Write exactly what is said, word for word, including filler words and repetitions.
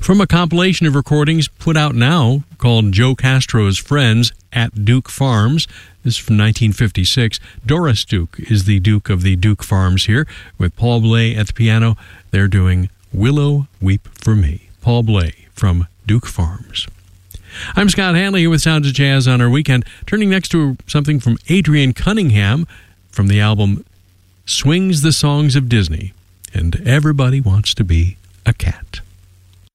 From a compilation of recordings put out now called Joe Castro's Friends at Duke Farms. This is from nineteen fifty-six. Doris Duke is the Duke of the Duke Farms here, with Paul Bley at the piano. They're doing Willow Weep for Me. Paul Bley from Duke Farms. I'm Scott Hanley here with Sounds of Jazz on our weekend, turning next to something from Adrian Cunningham from the album Swings the Songs of Disney. And Everybody Wants to Be a Cat.